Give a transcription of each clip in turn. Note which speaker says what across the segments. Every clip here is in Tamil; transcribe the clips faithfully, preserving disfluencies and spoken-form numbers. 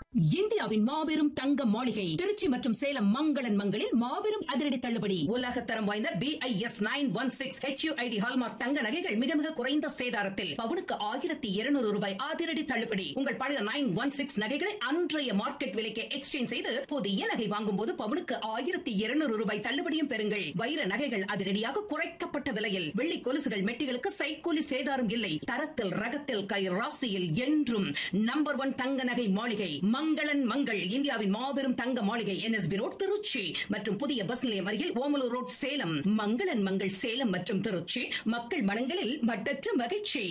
Speaker 1: இந்தியாவின் மாபெரும் தங்க மாளிகை திருச்சி மற்றும் சேலம் மங்களன் மங்களில் மாபெரும் அதிரடி தள்ளுபடி. உலக தரம் வாய்ந்த B I S nine one six H you I D hallmark தங்க நகைகள் மிக மிக குறைந்த சேதாரத்தில் பவுனுக்கு ஆயிரத்தி இருநூறு ரூபாய் அதிரடி தள்ளுபடி. உங்கள் பழைய நைன் ஒன் சிக்ஸ் நகைகளை அன்றைய மார்க்கெட் விலைக்கு எக்ஸ்சேஞ்ச் செய்து புதிய நகை வாங்கும் போது பவுனுக்கு ஆயிரத்தி இருநூறு ரூபாய் தள்ளுபடியும் பெறுங்கள். வைர நகைகள் அதிரடியாக குறைக்கப்பட்ட விலையில், வெள்ளி கொலுசுகள் மெட்டிகளுக்கு சைக்கூலி சேதாரம் இல்லை. தரத்தில் ரகத்தில் கை ராசியில் என்றும் நம்பர் ஒன் தங்க நகை மாளிகை மங்களன் மங்கள். இந்தியாவின் மாபெரும் தங்க மாளிகை N S B road Trichy மற்றும் புதிய பஸ் நிலையம் அருகில் ஓமலூர் ரோட் சேலம். மங்களன் மங்கள் சேலம் மற்றும் திருச்சி, மக்கள் மனங்களில் மட்டற்ற மகிழ்ச்சி.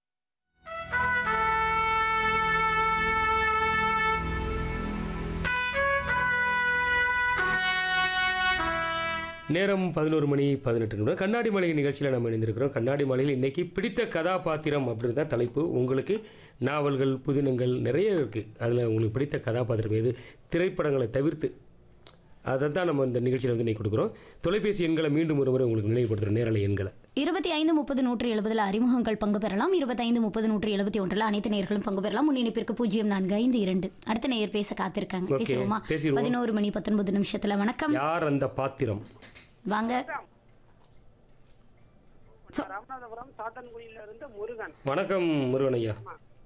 Speaker 2: நேரம் பதினோரு மணி பதினெட்டு நிமிடம். கண்ணாடி மலை நிகழ்ச்சியில் நம்ம இணைந்திருக்கிறோம். கண்ணாடி மலையில் இன்றைக்கி பிடித்த கதாபாத்திரம் அப்படின்னு தான் தலைப்பு. உங்களுக்கு நாவல்கள் புதினங்கள் நிறைய இருக்குது. அதில் உங்களுக்கு பிடித்த கதாபாத்திரம் எது, திரைப்படங்களை தவிர்த்து, அதை தான் நம்ம இந்த நிகழ்ச்சியில் வந்து இன்றைக்கி கொடுக்குறோம். தொலைபேசி எண்களை மீண்டும் ஒரு முறை உங்களுக்கு நினைவுபடுத்துகிற நேரலை எண்களை
Speaker 3: இருபத்தி ஐந்து முப்பது நூற்றி எழுபதில் அறிமுகங்கள் பங்கு பெறலாம். இருபத்தைந்து முப்பது நூற்றி எழுபத்தி ஒன்றில் அனைத்து நேயர்களும் பங்கு பெறலாம். முன்னிணைப்பிற்கு பூஜ்ஜியம் நான்கு ஐந்து இரண்டு. அடுத்த நேயர் பேச காத்திருக்காங்க. பேசுவோமா? பதினோரு மணி பத்தொன்பது நிமிஷத்தில். வணக்கம்.
Speaker 2: யார் அந்த பாத்திரம்?
Speaker 3: வாங்க.
Speaker 4: ராமநாதபுரம் சாத்தன்குடியில இருந்து முருகன்.
Speaker 2: வணக்கம் முருகன் ஐயா.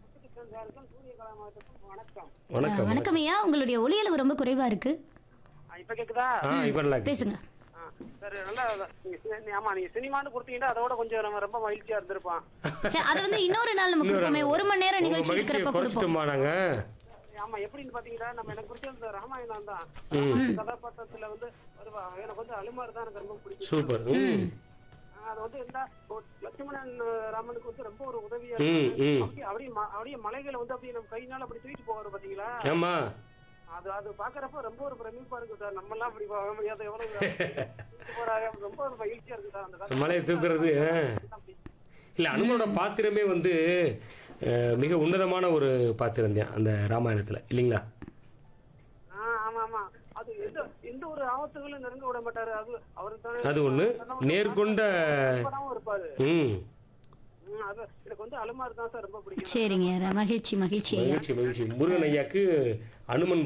Speaker 3: வணக்கம். வணக்கம் ஐயா. உங்களுடைய ஒலியளவு ரொம்ப குறைவா இருக்கு.
Speaker 4: இப்ப கேக்குதா?
Speaker 3: பேசுங்க.
Speaker 4: சரி, நல்லா. ஆமா, நீங்க சினிமான்னு கொடுத்தீங்கன்னா அதோட கொஞ்சம் நம்ம ரொம்ப மகிழ்ச்சியா இருந்திருப்பான்.
Speaker 3: அது வந்து இன்னொரு நாள் நமக்கு கொடுப்போமே, ஒரு மணி நேரம் நிகழ்ச்சி இருக்கிறப்ப கொடுப்போம்.
Speaker 4: ஆமா, எப்படின்னு பாத்தீங்கன்னா நம்ம எனக்கு பிடிச்ச இந்த ராமாயணம் தான். கதாபாத்திரத்துல வந்து எனக்கு வந்து அலுமார் தான் எனக்கு ரொம்ப பிடிக்கும்.
Speaker 2: சூப்பர்.
Speaker 4: அது வந்து என்ன, லட்சுமணன் ராமனுக்கு வந்து ரொம்ப ஒரு உதவியா இருக்கு. அப்படியே அப்படியே மலைகளை வந்து அப்படியே நம்ம கையினால அப்படி தூக்கிட்டு போவாரு பாத்தீங்களா?
Speaker 2: ஆமா. அது
Speaker 4: அது பாக்குறப்ப ரொம்ப ஒரு பிரமிப்பா இருக்கு சார். நம்ம எல்லாம் அப்படி போக முடியாது. எவ்வளவு ரொம்ப ஒரு மகிழ்ச்சியா இருக்கு சார் அந்த
Speaker 2: மலையை தூக்குறது. இல்லை, அனுமனோட பாத்திரமே வந்து மிக உன்னதமான ஒரு பாத்திரம் தான் அந்த ராமாயணத்தில், இல்லைங்களா?
Speaker 4: ஆமா ஆமா. அது எந்த எந்த ஒரு ஆபத்துகளும் நெருங்க விட மாட்டாரு. அது அவரு
Speaker 2: அது ஒண்ணு நேர்கொண்ட
Speaker 4: இருப்பாரு.
Speaker 2: ம்
Speaker 4: அது எனக்கு வந்து அலுமார் தான் சார் ரொம்ப பிடிக்கும்.
Speaker 3: சரிங்க, மகிழ்ச்சி மகிழ்ச்சி
Speaker 2: மகிழ்ச்சி மகிழ்ச்சி. முருகன் ஐயாக்கு அனுமன்